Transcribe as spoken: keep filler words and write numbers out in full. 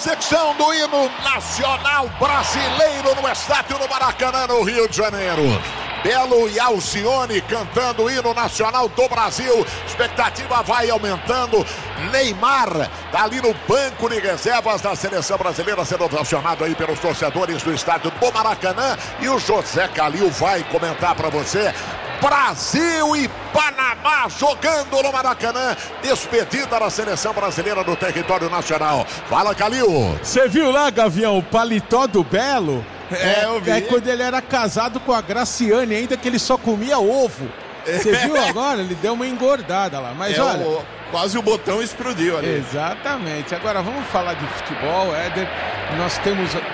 secção do hino nacional brasileiro no estádio do Maracanã, no Rio de Janeiro. Belo e Alcione cantando o hino nacional do Brasil. Expectativa vai aumentando. Neymar tá ali no banco de reservas da seleção brasileira, sendo ovacionado aí pelos torcedores do estádio do Maracanã. E o José Calil vai comentar para você. Brasil e Panamá jogando no Maracanã. Despedida da seleção brasileira do território nacional. Fala, Calil. Você viu lá, Gavião, o paletó do Belo? É, eu vi. É quando ele era casado com a Graciane, ainda que ele só comia ovo. Você viu agora? Ele deu uma engordada lá. Mas é, olha... O, quase o botão explodiu ali. Exatamente. Agora vamos falar de futebol, Éder. Nós temos